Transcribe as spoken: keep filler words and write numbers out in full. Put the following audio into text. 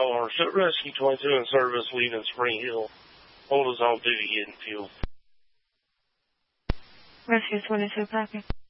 L R, Rescue twenty-two in service, leaving Spring Hill. Hold us off duty, getting fuel. Rescue twenty-two, copy.